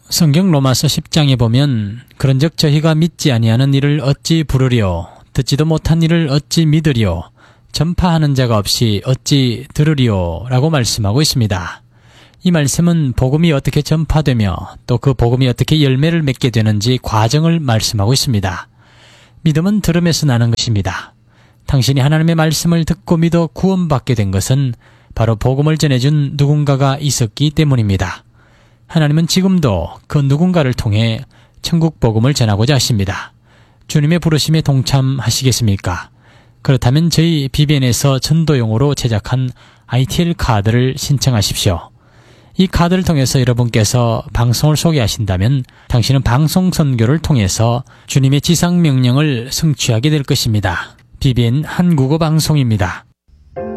성경 로마서 10장에 보면 그런즉 저희가 믿지 아니하는 이를 어찌 부르리요 듣지도 못한 이를 어찌 믿으리요 전파하는 자가 없이 어찌 들으리요 라고 말씀하고 있습니다. 이 말씀은 복음이 어떻게 전파되며 또 그 복음이 어떻게 열매를 맺게 되는지 과정을 말씀하고 있습니다. 믿음은 들음에서 나는 것입니다. 당신이 하나님의 말씀을 듣고 믿어 구원받게 된 것은 바로 복음을 전해준 누군가가 있었기 때문입니다. 하나님은 지금도 그 누군가를 통해 천국 복음을 전하고자 하십니다. 주님의 부르심에 동참하시겠습니까? 그렇다면 저희 BBN에서 전도용으로 제작한 ITL 카드를 신청하십시오. 이 카드를 통해서 여러분께서 방송을 소개하신다면 당신은 방송 선교를 통해서 주님의 지상 명령을 성취하게 될 것입니다. BBN 한국어 방송입니다.